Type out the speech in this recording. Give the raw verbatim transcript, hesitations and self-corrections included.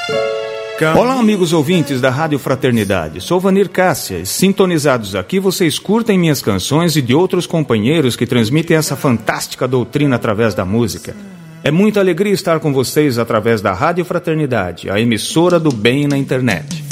Olá, amigos ouvintes da Rádio Fraternidade. Sou Vanir Cássia. Sintonizados aqui, vocês curtem minhas canções e de outros companheiros que transmitem essa fantástica doutrina através da música. É muita alegria estar com vocês através da Rádio Fraternidade, a emissora do bem na internet.